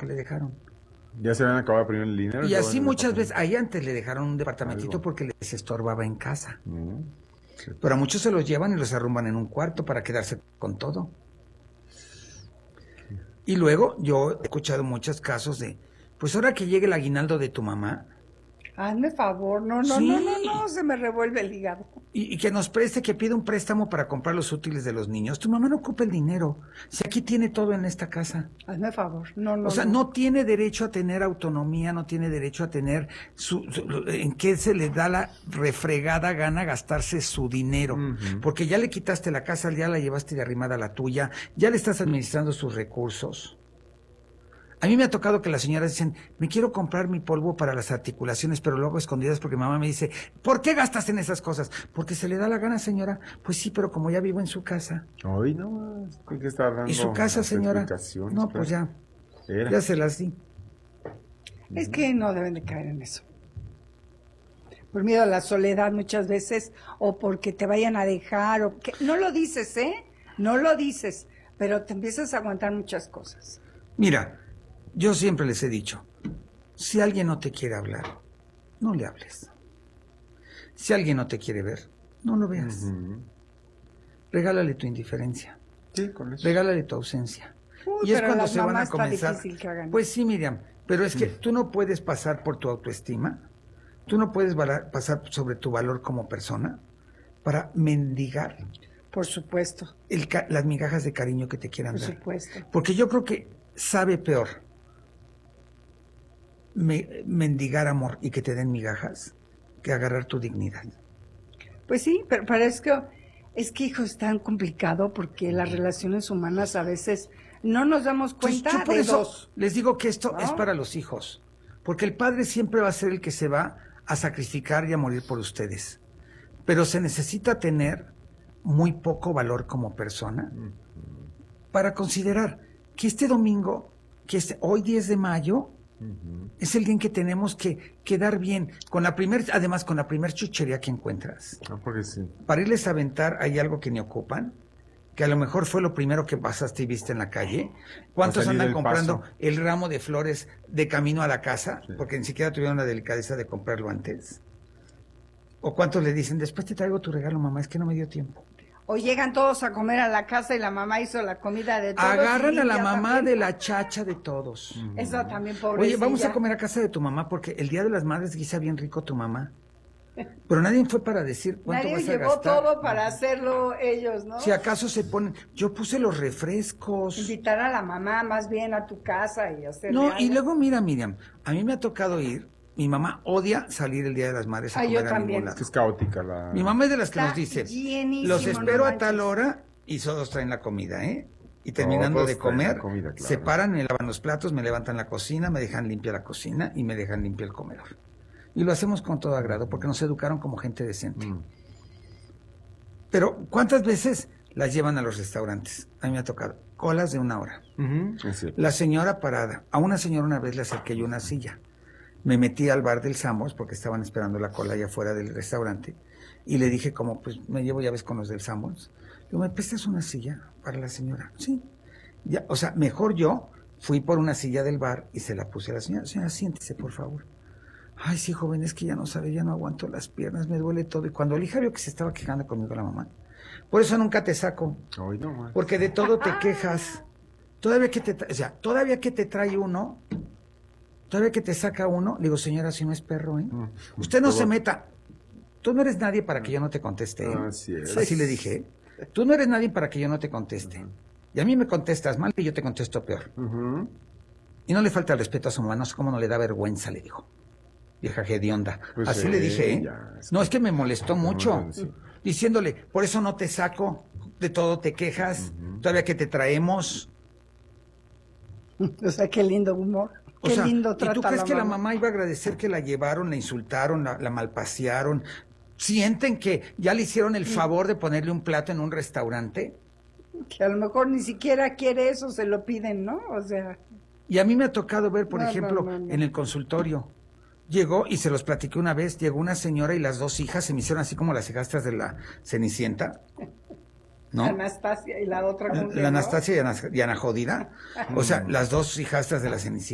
le dejaron. Ya se habían acabado primero el dinero. Y así muchas veces, ahí antes le dejaron un departamentito porque les estorbaba en casa. Pero a muchos se los llevan y los arrumban en un cuarto para quedarse con todo. Y luego yo he escuchado muchos casos de, pues ahora que llegue el aguinaldo de tu mamá. Hazme favor, no, se me revuelve el hígado. Y que nos preste, que pida un préstamo para comprar los útiles de los niños. Tu mamá no ocupa el dinero. Si aquí tiene todo en esta casa. Hazme favor, no. O sea, no tiene derecho a tener autonomía, no tiene derecho a tener en qué se le da la refregada gana gastarse su dinero. Porque ya le quitaste la casa, ya la llevaste de arrimada a la tuya, ya le estás administrando sus recursos. A mí me ha tocado que las señoras dicen, me quiero comprar mi polvo para las articulaciones, pero luego escondidas porque mamá me dice, ¿por qué gastas en esas cosas? Porque se le da la gana, señora. Pues sí, pero como ya vivo en su casa. Ay, no, ¿qué está dando? ¿Y su casa, señora? No, pues ya se las di. Es que no deben de caer en eso. Por miedo a la soledad muchas veces, o porque te vayan a dejar, o que no lo dices, no lo dices, pero te empiezas a aguantar muchas cosas. Mira, yo siempre les he dicho, si alguien no te quiere hablar, no le hables. Si alguien no te quiere ver, no lo veas. Regálale tu indiferencia. Sí, con eso. Regálale tu ausencia. Uy, y es pero cuando las se van a mamás está comenzar. difícil que hagan. Pues sí, Miriam, pero es que tú no puedes pasar por tu autoestima, tú no puedes pasar sobre tu valor como persona para mendigar. Por supuesto. Las migajas de cariño que te quieran dar. Por supuesto. Porque yo creo que sabe peor mendigar amor y que te den migajas que agarrar tu dignidad. Pues sí, pero es que hijo, es tan complicado porque las relaciones humanas a veces no nos damos cuenta. Yo por de eso dos. les digo que esto ¿No? es para los hijos, porque el padre siempre va a ser el que se va a sacrificar y a morir por ustedes, pero se necesita tener muy poco valor como persona para considerar que este domingo, hoy 10 de mayo, es el día en que tenemos que quedar bien, además con la primer chuchería que encuentras. Porque sí. Para irles a aventar hay algo que ni ocupan, que a lo mejor fue lo primero que pasaste y viste en la calle. ¿Cuántos andan comprando el ramo de flores de camino a la casa? Sí. Porque ni siquiera tuvieron la delicadeza de comprarlo antes. ¿O cuántos le dicen, después te traigo tu regalo, mamá, es que no me dio tiempo? O llegan todos a comer a la casa y la mamá hizo la comida de todos. Agarran a la mamá de la chacha de todos. Eso también, pobrecilla. Oye, vamos a comer a casa de tu mamá porque el Día de las Madres guisa bien rico tu mamá. Pero nadie fue para decir cuánto vas a gastar. Nadie llevó todo para hacerlo ellos, ¿no? Si acaso se ponen, yo puse los refrescos. Invitar a la mamá más bien a tu casa y hacerle No, algo. y luego mira, Miriam, a mí me ha tocado ir. Mi mamá odia salir el Día de las Madres a comer yo a también. ningún lado. Es caótica la... Mi mamá es de las que Está nos dice, llenísimo, los espero no a manches. tal hora y todos traen la comida, ¿eh? Y terminando Todos de traen comer, la comida, claro. se paran, me lavan los platos, me levantan la cocina, me dejan limpia la cocina y me dejan limpia el comedor. Y lo hacemos con todo agrado porque nos educaron como gente decente. Pero, ¿cuántas veces las llevan a los restaurantes? A mí me ha tocado colas de 1 hora. Sí. La señora parada. A una señora una vez le acerqué yo una silla. Me metí al bar del Samos porque estaban esperando la cola allá afuera del restaurante y le dije como, pues me llevo ya ves con los del Samos. Digo, ¿me prestas una silla para la señora? Sí. Ya, o sea, mejor yo fui por una silla del bar y se la puse a la señora. Señora, siéntese, por favor. Ay, sí, joven, es que ya no sabe, ya no aguanto las piernas, me duele todo. Y cuando la hija vio que se estaba quejando conmigo la mamá, por eso nunca te saco. Ay, no, porque de todo te quejas. Todavía que te trae uno, todavía que te saca uno, le digo, señora, si no es perro, ¿eh? Usted no se meta. Tú no eres nadie para que yo no te conteste, ¿eh? Así le dije, ¿eh? Tú no eres nadie para que yo no te conteste. Y a mí me contestas mal y yo te contesto peor. Y no le falta el respeto a su mamá, no sé cómo no le da vergüenza, le dijo. Vieja hedionda. Pues así le dije, ¿eh? No, es que me molestó mucho. Diciéndole, por eso no te saco, de todo te quejas, todavía que te traemos. O sea, qué lindo humor. Qué lindo trata. ¿Y tú crees que la mamá iba a agradecer que la llevaron, la insultaron, la malpasearon? ¿Sienten que ya le hicieron el favor de ponerle un plato en un restaurante? Que a lo mejor ni siquiera quiere eso, se lo piden, ¿no? O sea... Y a mí me ha tocado ver, por ejemplo, en el consultorio. Llegó, y se los platiqué una vez, llegó una señora y las 2 hijas se me hicieron así como las hijastras de la Cenicienta. ¿No? Anastasia y la otra. La Anastasia y Ana Jodida. O sea, las 2 hijastras de la Cenicienta.